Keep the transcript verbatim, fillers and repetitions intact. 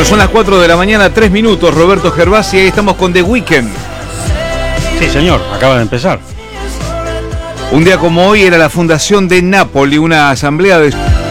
Bueno, son las cuatro de la mañana, tres minutos, Roberto Gervasi, ahí estamos con The Weeknd. Sí, señor, acaba de empezar. Un día como hoy era la fundación de Napoli, una asamblea de